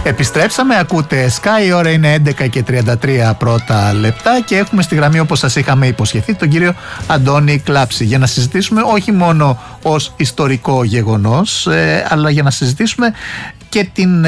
Επιστρέψαμε, ακούτε Sky, η ώρα είναι 11 και 33 πρώτα λεπτά και έχουμε στη γραμμή, όπως σας είχαμε υποσχεθεί, τον κύριο Αντώνη Κλάψη, για να συζητήσουμε όχι μόνο ως ιστορικό γεγονός, αλλά για να συζητήσουμε και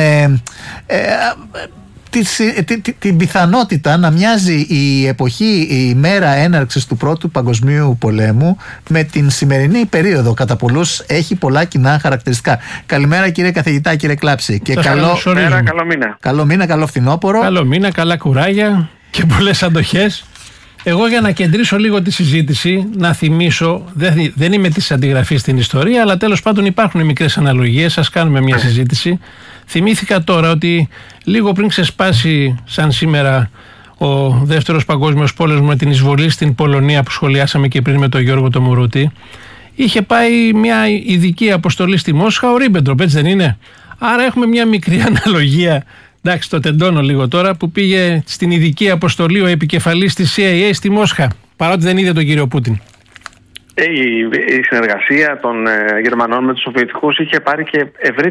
την πιθανότητα να μοιάζει η εποχή, η μέρα έναρξης του Πρώτου Παγκοσμίου Πολέμου με την σημερινή περίοδο. Κατά πολλούς έχει πολλά κοινά χαρακτηριστικά. Καλημέρα κύριε καθηγητά, κύριε Κλάψη. Και καλό μήνα. Καλό μήνα, καλό φθινόπωρο. Καλό μήνα, καλά κουράγια και πολλές αντοχές. Εγώ, για να κεντρήσω λίγο τη συζήτηση, να θυμίσω, δεν είμαι της αντιγραφής στην ιστορία, αλλά τέλος πάντων υπάρχουν μικρές αναλογίες, ας κάνουμε μια συζήτηση. Θυμήθηκα τώρα ότι λίγο πριν ξεσπάσει σαν σήμερα ο Δεύτερος Παγκόσμιος Πόλεμος με την εισβολή στην Πολωνία που σχολιάσαμε και πριν με τον Γιώργο το Μουρούτη, είχε πάει μια ειδική αποστολή στη Μόσχα ο Ρίμπεντροπ, έτσι δεν είναι? Άρα έχουμε μια μικρή αναλογία, εντάξει το τεντώνω λίγο τώρα, που πήγε στην ειδική αποστολή ο επικεφαλής της CIA στη Μόσχα, παρότι δεν είδε τον κύριο Πούτιν. Η συνεργασία των Γερμανών με τους Σοβιετικούς είχε πάρει και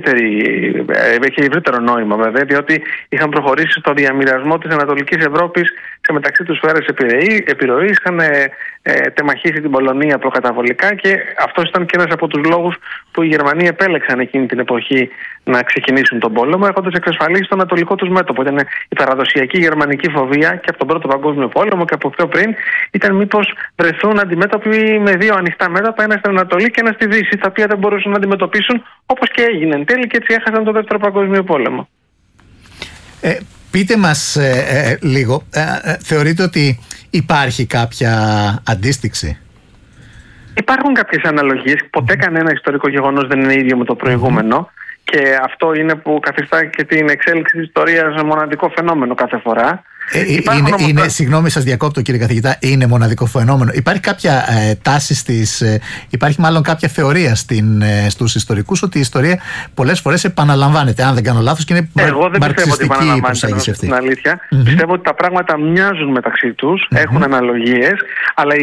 ευρύτερο νόημα, βέβαια, διότι είχαν προχωρήσει στο διαμοιρασμό της Ανατολικής Ευρώπης σε μεταξύ τους σφαίρες επιρροής, είχαν τεμαχίσει την Πολωνία προκαταβολικά και αυτός ήταν και ένας από τους λόγους που οι Γερμανοί επέλεξαν εκείνη την εποχή να ξεκινήσουν τον πόλεμο, έχοντας εξασφαλίσει το ανατολικό τους μέτωπο. Ήταν η παραδοσιακή γερμανική φοβία και από τον Πρώτο Παγκόσμιο Πόλεμο και από πιο πριν, ήταν μήπως βρεθούν αντιμέτωποι με δύο ανοιχτά μέτωπα, ένα στην Ανατολή και ένα στη Δύση, τα οποία δεν μπορούσαν να αντιμετωπίσουν, όπως και έγινε εν τέλει, και έτσι έχασαν τον Δεύτερο Παγκόσμιο Πόλεμο. Πείτε μας λίγο, θεωρείτε ότι υπάρχει κάποια αντίστοιξη? Υπάρχουν κάποιες αναλογίες. Ποτέ κανένα ιστορικό γεγονός δεν είναι ίδιο με το προηγούμενο. Και αυτό είναι που καθιστά και την εξέλιξη της ιστορίας μοναδικό φαινόμενο κάθε φορά. Συγγνώμη, σας διακόπτω κύριε καθηγητά, είναι μοναδικό φαινόμενο. Υπάρχει κάποια τάση υπάρχει μάλλον κάποια θεωρία στους ιστορικούς ότι η ιστορία πολλές φορές επαναλαμβάνεται, αν δεν κάνω λάθος, και είναι μαρξιστική η προσέγγιση αυτή. Στην αλήθεια, πιστεύω ότι τα πράγματα μοιάζουν μεταξύ τους, έχουν αναλογίες, αλλά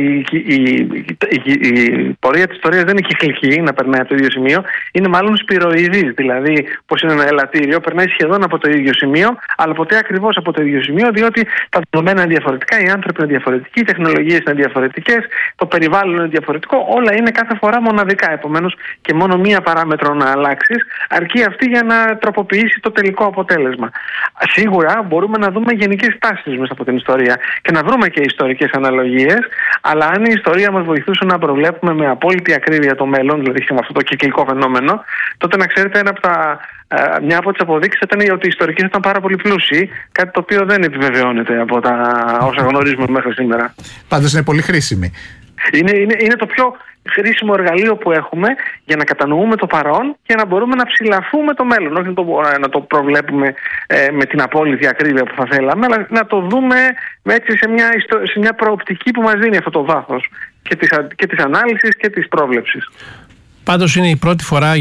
η πορεία της ιστορίας δεν είναι κυκλική, να περνάει από το ίδιο σημείο, είναι μάλλον σπυροειδής. Δηλαδή, πώς είναι ένα ελαττήριο, περνάει σχεδόν από το ίδιο σημείο, αλλά ποτέ ακριβώς από το ίδιο σημείο, διότι τα δεδομένα είναι διαφορετικά, οι άνθρωποι είναι διαφορετικοί, οι τεχνολογίες είναι διαφορετικές, το περιβάλλον είναι διαφορετικό, όλα είναι κάθε φορά μοναδικά. Επομένως, και μόνο μία παράμετρο να αλλάξει, αρκεί αυτή για να τροποποιήσει το τελικό αποτέλεσμα. Σίγουρα μπορούμε να δούμε γενικές τάσεις μέσα από την ιστορία και να βρούμε και ιστορικές αναλογίες, αλλά αν η ιστορία μας βοηθούσε να προβλέπουμε με απόλυτη ακρίβεια το μέλλον, δηλαδή με αυτό το κυκλικό φαινόμενο, τότε να ξέρετε μια από τις αποδείξεις ήταν ότι οι ιστορικοί ήταν πάρα πολύ πλούσιοι, κάτι το οποίο δεν επιβεβαιώνεται από όσα γνωρίζουμε μέχρι σήμερα. Πάντως είναι πολύ χρήσιμη. Είναι το πιο χρήσιμο εργαλείο που έχουμε για να κατανοούμε το παρόν και να μπορούμε να ψηλαφούμε το μέλλον. Όχι να το προβλέπουμε με την απόλυτη ακρίβεια που θα θέλαμε, αλλά να το δούμε έτσι σε μια προοπτική που μας δίνει αυτό το βάθος και της ανάλυσης και της πρόβλεψης. Πάντως είναι η πρώτη φορά